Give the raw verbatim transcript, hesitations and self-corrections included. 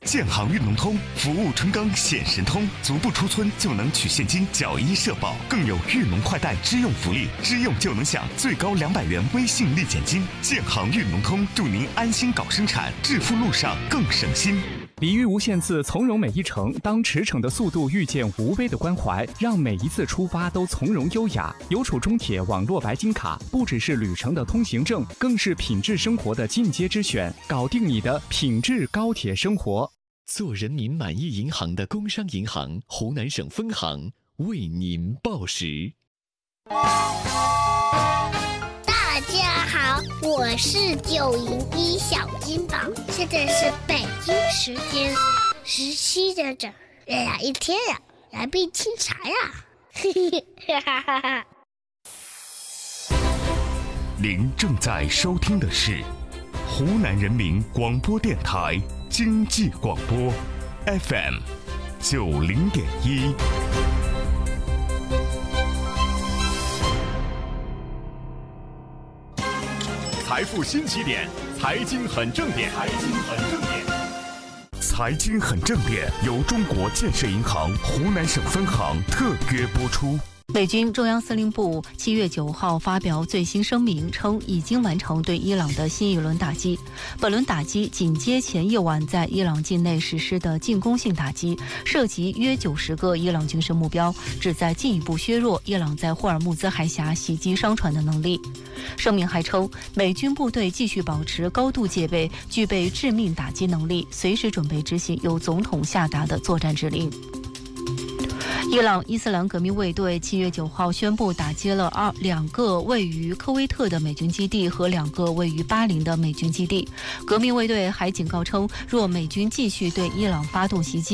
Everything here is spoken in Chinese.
建行运农通，服务春耕显神通，足不出村就能取现金缴一社保，更有运农快贷支用福利，支用就能享最高两百元微信立减金。建行运农通，祝您安心搞生产，致富路上更省心。 礼遇无限次，从容每一程。当驰骋的速度遇见无微的关怀，让每一次出发都从容优雅。邮储中铁网络白金卡不只是旅程的通行证，更是品质生活的进阶之选，搞定你的品质高铁生活。 做人民满意银行的工商银行湖南省分行为您报时。 大家好，我是九零一小金宝，现在是北京时间十七点整。哎呀，一天呀，来杯清茶呀！嘿嘿哈哈哈。 您正在收听的是湖南人民广播电台经济广播 F M 九零点一。 财富新起点，财经很正点，财经很正点， 财经很正点由中国建设银行湖南省分行特约播出。 美军中央司令部七月九号发表最新声明，称已经完成对伊朗的新一轮打击。本轮打击紧接前一晚在伊朗境内实施的进攻性打击，涉及约九十个伊朗军事目标，旨在进一步削弱伊朗在霍尔木兹海峡袭击商船的能力。声明还称，美军部队继续保持高度戒备，具备致命打击能力，随时准备执行由总统下达的作战指令。伊朗伊斯兰革命卫队七月九号宣布打击了二两个位于科威特的美军基地和两个位于巴林的美军基地。革命卫队还警告称，若美军继续对伊朗发动袭击，